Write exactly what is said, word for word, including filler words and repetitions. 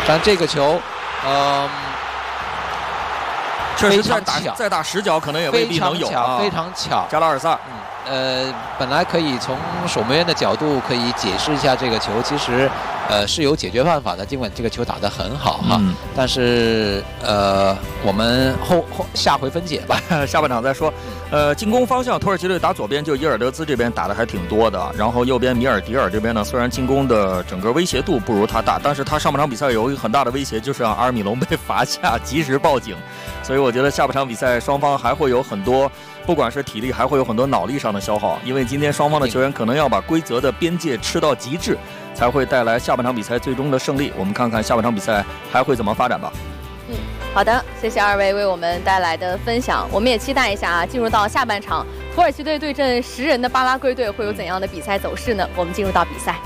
但这个球，嗯、呃， 确实再打再打十脚可能也未必能有啊， 非常巧。 加拉尔萨， 嗯，呃，本来可以从守门员的角度可以解释一下这个球，其实，呃，是有解决办法的。尽管这个球打得很好哈，嗯、但是呃，我们后后下回分解吧， 下半场再说。呃，进攻方向，土耳其队打左边，就伊尔德兹这边打的还挺多的，然后右边米尔迪尔这边呢，虽然进攻的整个威胁度不如他大，但是他上半场比赛有一个很大的威胁，就是让阿尔米隆被罚下，及时报警。所以我觉得下半场比赛双方还会有很多，不管是体力，还会有很多脑力上的消耗，因为今天双方的球员可能要把规则的边界吃到极致，才会带来下半场比赛最终的胜利。我们看看下半场比赛还会怎么发展吧。 嗯，好的，谢谢二位为我们带来的分享。我们也期待一下啊，进入到下半场，土耳其队对阵十人的巴拉圭队会有怎样的比赛走势呢？我们进入到比赛。